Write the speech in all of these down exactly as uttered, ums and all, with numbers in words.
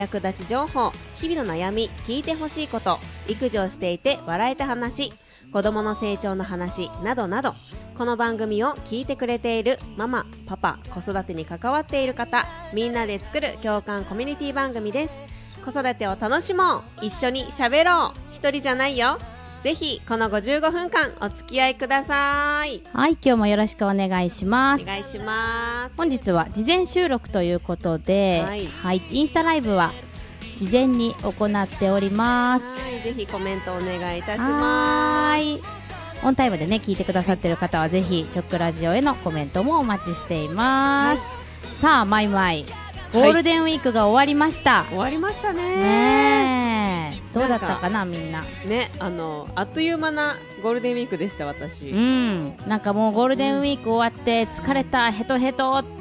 役立ち情報、日々の悩み、聞いてほしいこと、育児をしていて笑えた話、子供の成長の話などなど、この番組を聞いてくれているママ、パパ、子育てに関わっている方、みんなで作る共感コミュニティ番組です。子育てを楽しもう、一緒にしゃべろう、一人じゃないよ。ぜひこのごじゅうごふんかんお付き合いください。 はい、今日もよろしくお願いします。 お願いします。 本日は事前収録ということで、はい、はい、インスタライブは事前に行っております。 はい、ぜひコメントお願いいたします。はい、 オンタイムでね聞いてくださっている方はぜひチョックラジオへのコメントもお待ちしています。はい、さあマイマイ、ゴールデンウィークが終わりました。 はい、終わりましたね。 ねえ、どうだったかなみんな。 ね、あのあっという間なゴールデンウィークでした私。 うん、なんかもうゴールデンウィーク終わって疲れた、ヘトヘト、はい、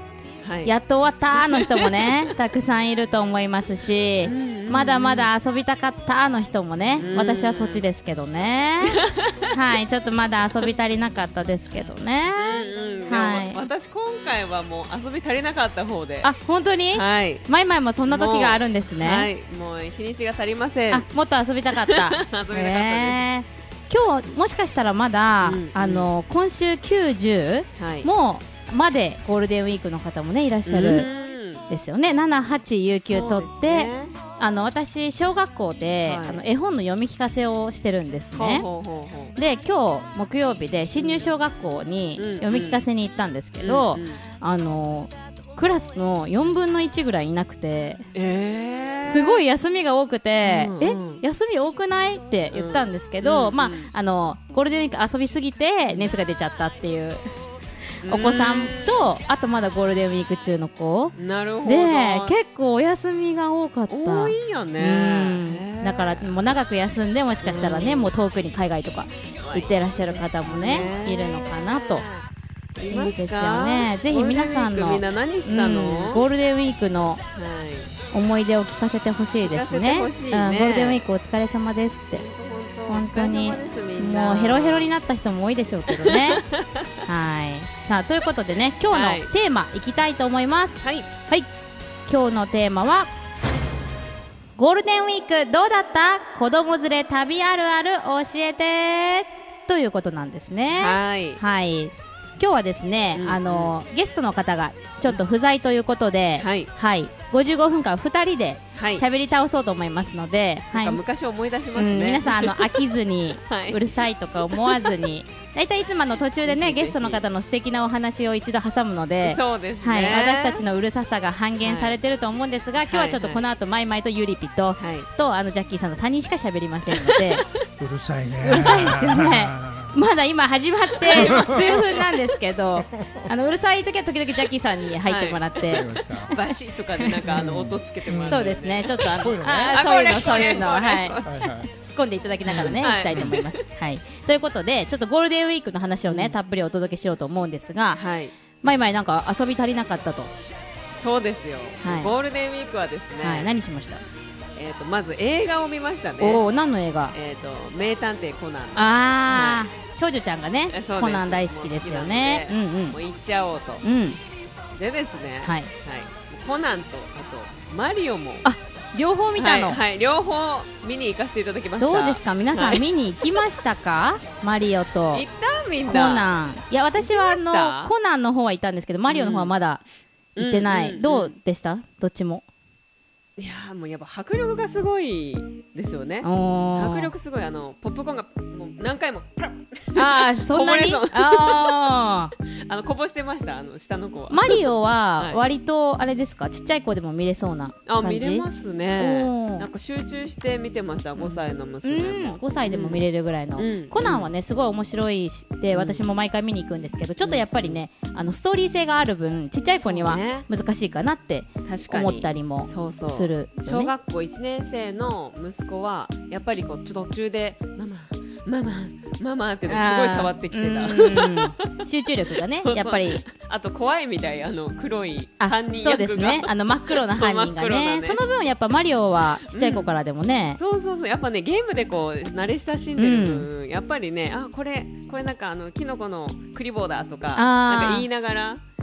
やっと終わったの人もねたくさんいると思いますし、うんうんうん、まだまだ遊びたかったの人もね、うん、私はそっちですけどねはい、ちょっとまだ遊び足りなかったですけどね。 うんうん、はい、私今回はもう遊び足りなかった方で。 あ、本当に？はい、前々もそんな時があるんですね。 はい、もう日にちが足りません。 あ、もっと遊びたかった遊びたかったです、えー、今日もしかしたらまだ、うんうん、あの今週きゅうじゅう、はい、もうまでゴールデンウィークの方もねいらっしゃるですよね。なな、はち有給取って、ね、あの私小学校で、はい、あの絵本の読み聞かせをしてるんですね。ほうほうほうほう。で今日木曜日で新入小学校に読み聞かせに行ったんですけど、うんうん、あのクラスのよんぶんのいちぐらいいなくて、えー、すごい休みが多くて、うんうん、え休み多くないって言ったんですけど、うんうん、まあ、あのゴールデンウィーク遊びすぎて熱が出ちゃったっていうお子さんと、あとまだゴールデンウィーク中の子。 なるほど。 で結構お休みが多かった。 多いよね。 うん、だからもう長く休んで、もしかしたらね、もう遠くに海外とか行ってらっしゃる方もねいるのかなと。いいですよね。ぜひ皆さんのみんな何したの、 うん、ゴールデンウィークの思い出を聞かせてほしいですね。ね、うん、ゴールデンウィークお疲れ様ですって。本当にもうヘロヘロになった人も多いでしょうけどねはい、さあということでね、今日のテーマいきたいと思います。はい、はい、今日のテーマはゴールデンウィークどうだった？子供連れ旅あるある教えてということなんですね。はい、はい、今日はですね、うんうん、あのゲストの方がちょっと不在ということで、はい、はい、ごじゅうごふんかんふたりで喋り倒そうと思いますので、 はい、なんか昔思い出しますね、 うん、皆さんあの飽きずに、はい、うるさいとか思わずにだいたいいつもの途中でねゲストの方の素敵なお話を一度挟むので、 そうですね、 はい、私たちのうるささが半減されてると思うんですが、はい、今日はちょっとこの後マイマイとユリピと、はい、とあのジャッキーさんのさんにんしか喋りませんのでうるさいね、 うるさいですよねまだ今始まって数分なんですけどあのうるさい時は時々ジャッキーさんに入ってもらって、はい、 バシッとかでなんかあの音つけてもらって、 そうですね、ちょっとあのあそういうのそういうのはい突っ込んでいただきながらね、はい、いきたいと思います、はい、ということでちょっとゴールデンウィークの話をね、うん、たっぷりお届けしようと思うんですが、はい、まいまいなんか遊び足りなかったと。 そうですよ、はい、ゴールデンウィークはですね、 はい、何しました？ えー、とまず映画を見ましたね。 おー、何の映画？ えー、と名探偵コナン。 あー、はい、長女ちゃんがねコナン大好きですよね。 もう、うんうん、もう行っちゃおうと、うん、でですね、はいはい、コナンとあとマリオもあ両方見たの、 はいはい、両方見に行かせていただきました。 どうですか皆さん、はい、見に行きましたかマリオと行ったみんなコナン。いや私はあのコナンの方は行ったんですけどマリオの方はまだ行ってない、うんうんうんうん、どうでした？どっちも。 いやもうやっぱ迫力がすごいですよね。迫力すごい、あのポップコーンがもう何回もプラッあーそんなにああのこぼしてました、あの下の子は。 マリオは割とあれですか、はい、ちっちゃい子でも見れそうな感じ？ あ見れますね。なんか集中して見てました、ごさいの娘も、 うん、ごさいでも見れるぐらいの、うん、コナンはねすごい面白いしで私も毎回見に行くんですけど、ちょっとやっぱりねあのストーリー性がある分ちっちゃい子には難しいかなって思ったりもする、 そうそう、小学校いちねん生の息子はやっぱりこう途中でママママママってのすごい触ってきてた集中力がねやっぱりあと怖いみたい、あの黒い犯人役が。 そうですね、あの真っ黒な犯人が ね, ねその分やっぱマリオはちっちゃい子からでもね、 うん、そうそうそう、やっぱねゲームでこう慣れ親しんでる分、うん、やっぱりねあこれこれなんかあのキノコのクリボーだとかなんか言いながら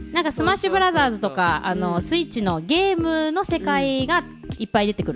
なんかスマッシュブラザーズとかあの、うん、スイッチのゲームの世界がいっぱい出てくる